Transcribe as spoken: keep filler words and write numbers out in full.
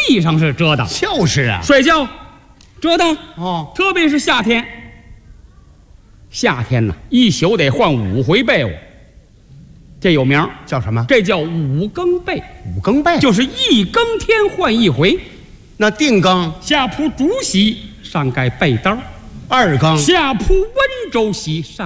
地上是折腾， 就是啊。 睡觉折腾哦， 特别是夏天，夏天呢一宿得换五回被窝，这有名叫什么？ 这叫五更被， 五更被， 就是一更天换一回。 那定更下铺竹席，上盖被单； 二更下铺温州席，上